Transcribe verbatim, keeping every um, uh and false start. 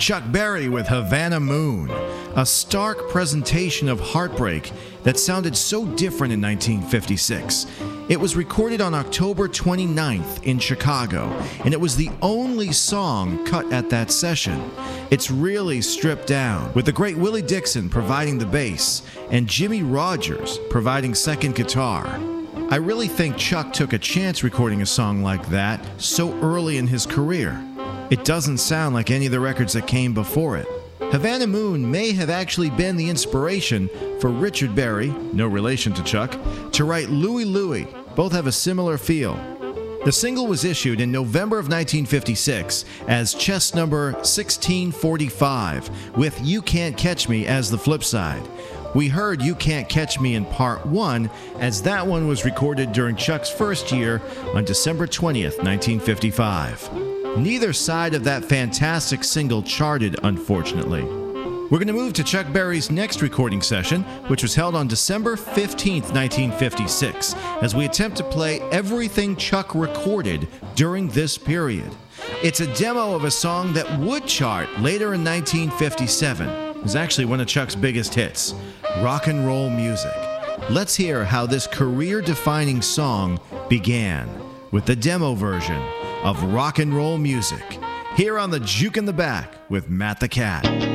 Chuck Berry with Havana Moon, a stark presentation of heartbreak that sounded so different in nineteen fifty-six. It was recorded on October twenty-ninth in Chicago, and it was the only song cut at that session. It's really stripped down, with the great Willie Dixon providing the bass and Jimmy Rogers providing second guitar. I really think Chuck took a chance recording a song like that so early in his career. It doesn't sound like any of the records that came before it. Havana Moon may have actually been the inspiration for Richard Berry, no relation to Chuck, to write Louie Louie. Both have a similar feel. The single was issued in November of nineteen fifty-six as chess number sixteen forty-five, with You Can't Catch Me as the flip side. We heard You Can't Catch Me in part one, as that one was recorded during Chuck's first year on December twentieth, nineteen fifty-five. Neither side of that fantastic single charted, unfortunately. We're going to move to Chuck Berry's next recording session, which was held on December fifteenth, nineteen fifty-six, as we attempt to play everything Chuck recorded during this period. It's a demo of a song that would chart later in nineteen fifty-seven. It was actually one of Chuck's biggest hits, Rock and Roll Music. Let's hear how this career-defining song began with the demo version of Rock and Roll Music, here on the Juke in the Back with Matt the Cat.